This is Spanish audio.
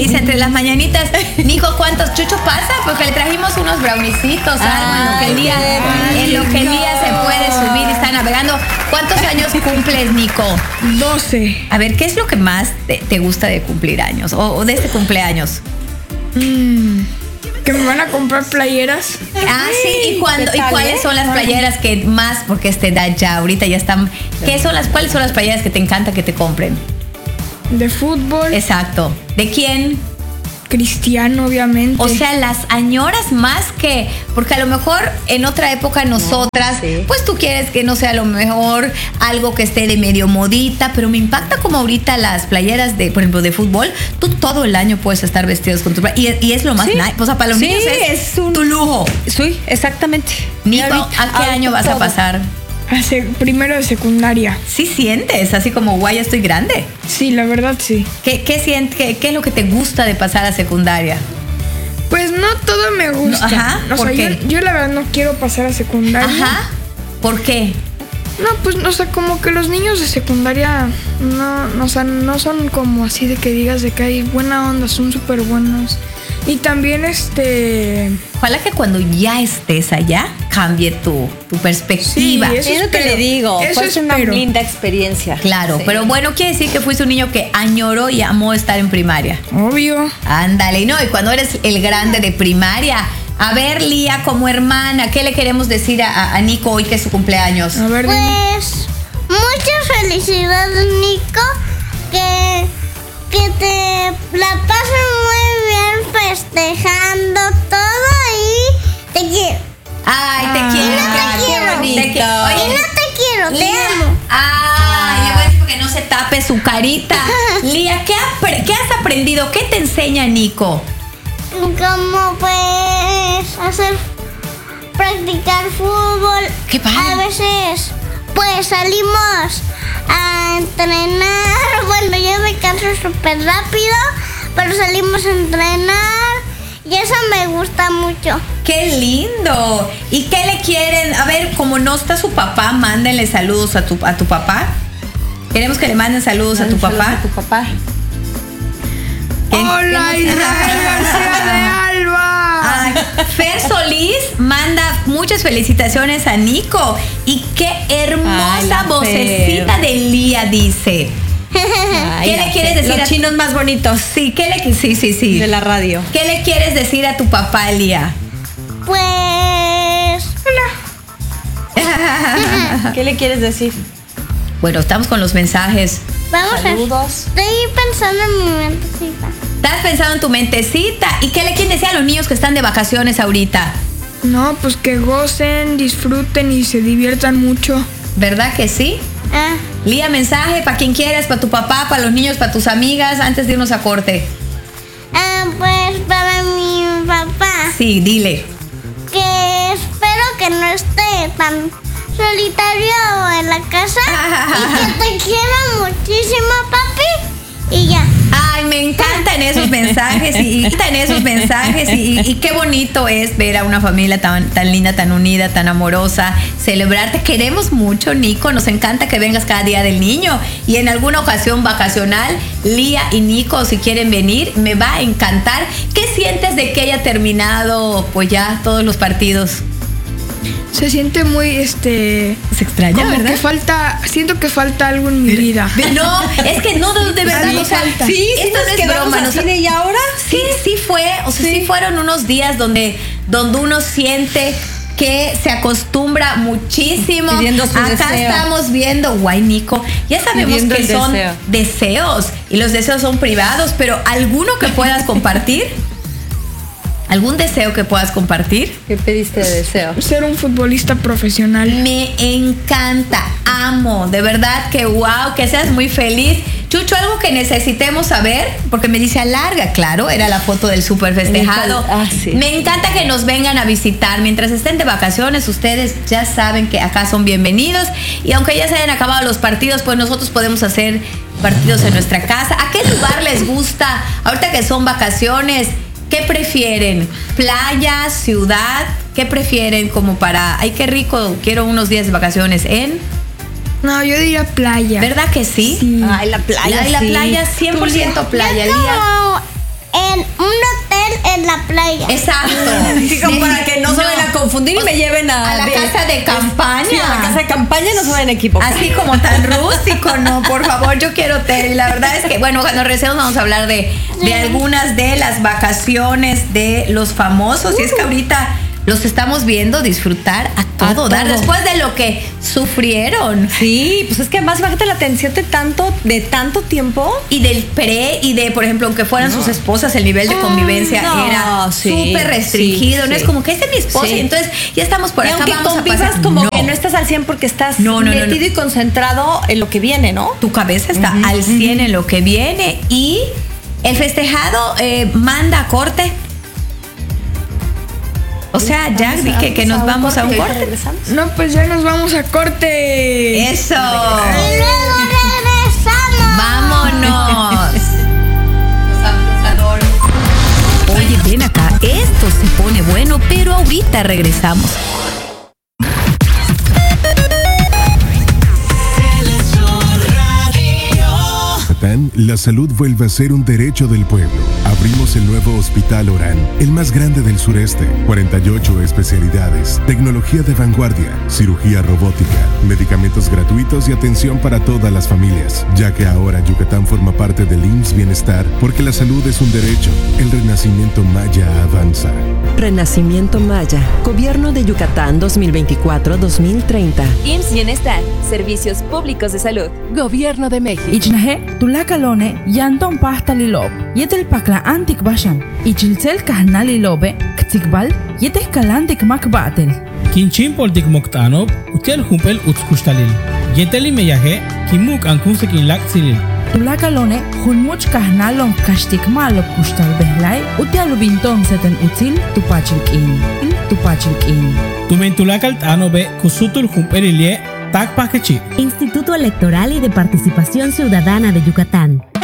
dice entre las mañanitas, Nico, ¿cuántos Chucho pasa? Porque le trajimos unos browniecitos, algo en lo que Lía se puede subir y está navegando. ¿Cuántos años cumples, Nico? 12. A ver, ¿qué es lo que más te gusta de cumplir años o de este cumpleaños? Que me van a comprar playeras. Sí, ¿y cuáles son las playeras que más, porque esta edad ya, ahorita ya están, cuáles son las playeras que te encanta que te compren? De fútbol. Exacto. ¿De quién? Cristiano, obviamente. O sea, las añoras más que, porque a lo mejor en otra época nosotras, pues tú quieres que no sea a lo mejor algo que esté de medio modita, pero me impacta como ahorita las playeras de, por ejemplo, de fútbol, tú todo el año puedes estar vestidos con tu playera y es lo más nice, o sea, para los niños es tu lujo. Sí, exactamente. Nico, ¿a qué año vas a pasar? Primero de secundaria. ¿Sí sientes así como, guay, ya estoy grande? Sí, la verdad sí. ¿Qué sientes? ¿Qué es lo que te gusta de pasar a secundaria? Pues no todo me gusta. ¿Por qué? Yo la verdad no quiero pasar a secundaria. ¿Por qué? No, pues, o sea, como que los niños de secundaria no son como así de que digas de que hay buena onda, son súper buenos. Y también ojalá que cuando ya estés allá cambie tu perspectiva. Sí, eso es lo que le digo. Fue una linda experiencia. Claro, pero bueno, quiere decir que fuiste un niño que añoró y amó estar en primaria. Obvio. Ándale, y cuando eres el grande de primaria. A ver, Lía, como hermana, ¿qué le queremos decir a Nico hoy que es su cumpleaños? A ver, pues muchas felicidades, Nico, que te la pases muy bien festejando todo y te quiero. Ay, te quiero. Te quiero. Oye, no te quiero, te amo. Ay, le voy a decir que no se tape su carita. Lía, ¿qué has aprendido? ¿Qué te enseña Nico? Como pues practicar fútbol. Qué padre. A veces pues salimos a entrenar. Bueno, yo me canso súper rápido, pero salimos a entrenar y eso me gusta mucho. ¡Qué lindo! ¿Y qué le quieren? A ver, como no está su papá, mándenle saludos a tu papá. Queremos que le manden saludos a tu papá. A tu papá. ¡Hola, Israel García de Alba! Ay, Fer Solís manda muchas felicitaciones a Nico. Y qué hermosa vocecita de Lía, dice. ¿Qué le quieres decir los chinos más bonitos? Sí, sí. De la radio. ¿Qué le quieres decir a tu papá, Lía? Pues hola. ¿Qué le quieres decir? Bueno, estamos con los mensajes. Vamos Saludos. Estoy pensando en mi mentecita. ¿Estás pensando en tu mentecita? ¿Y qué le quieren decir a los niños que están de vacaciones ahorita? No, pues que gocen, disfruten y se diviertan mucho. ¿Verdad que sí? Lía, mensaje para quien quieras, para tu papá, para los niños, para tus amigas, antes de irnos a corte. Pues para mi papá. Sí, dile. Que espero que no esté tan solitario en la casa y que te quiero muchísimo, papi, y ya. Ay, me encantan esos mensajes y qué bonito es ver a una familia tan linda, tan unida, tan amorosa, celebrarte. Queremos mucho, Nico, nos encanta que vengas cada día del niño y en alguna ocasión vacacional, Lía y Nico, si quieren venir, me va a encantar. ¿Qué sientes de que haya terminado pues ya todos los partidos? Se siente muy, Se extraña, como ¿verdad? Que siento que falta algo en mi vida. No, es que no, de verdad, Sí, o sea, falta. sí, esto no es broma. Así de, ¿y ahora? Sí fue, o sea, sí fueron unos días donde uno siente que se acostumbra muchísimo. Pidiendo su Acá deseo. Estamos viendo, guay, Nico, ya sabemos Pidiendo que el son deseo. deseos y los deseos son privados, pero ¿alguno que puedas compartir? ¿Algún deseo que puedas compartir? ¿Qué pediste de deseo? Ser un futbolista profesional. Me encanta, amo, de verdad que wow, que seas muy feliz. Chucho, algo que necesitemos saber, porque me dice alarga, claro, era la foto del súper festejado. Sí. Me encanta que nos vengan a visitar. Mientras estén de vacaciones, ustedes ya saben que acá son bienvenidos. Y aunque ya se hayan acabado los partidos, pues nosotros podemos hacer partidos en nuestra casa. ¿A qué lugar les gusta? Ahorita que son vacaciones, ¿qué prefieren? ¿Playa, ciudad? ¿Qué prefieren como para, ay, qué rico, quiero unos días de vacaciones en? No, yo diría playa. ¿Verdad que sí? Sí. Ay, la playa. La playa, 100% playa. Yo Lía. como playa. Exacto. Sí, como para que no se vayan a confundir y me lleven a la casa de campaña. Sí, a la casa de campaña no se vayan a equivocar. Así como tan rústico, no, por favor, yo quiero hotel. Y la verdad es que, bueno, cuando regresemos vamos a hablar de algunas de las vacaciones de los famosos. Y es que ahorita los estamos viendo disfrutar a todo dar después de lo que sufrieron. Sí, pues es que además imagínate la tensión de tanto tiempo. Y del y de, por ejemplo, aunque fueran sus esposas, el nivel de convivencia era súper restringido. No es como que esta es mi esposa y entonces ya estamos por y acá, aunque vamos a convivas pasar. como que no estás al 100 porque estás metido y concentrado en lo que viene, ¿no? Tu cabeza está al 100 en lo que viene y el festejado manda a corte. O sea, ya vi que nos vamos a un corte. No, pues ya nos vamos a corte. Eso. Y luego regresamos. Vámonos. Los adoro. Oye, ven acá, esto se pone bueno, pero ahorita regresamos. La salud vuelve a ser un derecho del pueblo. Abrimos el nuevo Hospital Orán, el más grande del sureste. 48 especialidades, tecnología de vanguardia, cirugía robótica, medicamentos gratuitos y atención para todas las familias. Ya que ahora Yucatán forma parte del IMSS Bienestar, porque la salud es un derecho. El renacimiento maya avanza. Renacimiento Maya, Gobierno de Yucatán 2024-2030. IMSS Bienestar, Servicios Públicos de Salud. Gobierno de México. Ichnahe tulakalone yanton pasta lilob yetel pakla antik basham ichilsel kahna lilobe ktikbal yetes kalantik makbatel Kinchin poltik moktano utel humpel utskustalil yeteli meyaje kimuk ankun sekin lak silil tulakalone hunmuch kahna lon kashtik malo kustal behlai utialu binton seten util tupachilkin tumentulakal tano be kusutul humpelilie tak pakechi Instituto Electoral y de Participación Ciudadana de Yucatán.